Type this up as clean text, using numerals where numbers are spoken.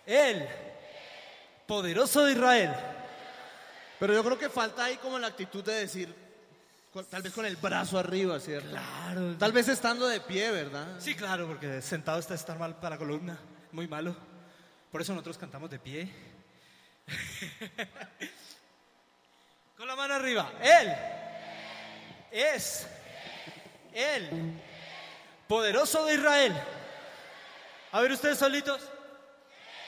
el poderoso de Israel. Pero yo creo que falta ahí como la actitud de decir, tal vez con el brazo arriba, ¿cierto? Claro. Tal vez estando de pie, ¿verdad? Sí, claro, porque sentado está estar mal para la columna, muy malo. Por eso nosotros cantamos de pie. Con la mano arriba. Él es el poderoso de Israel. A ver ustedes solitos.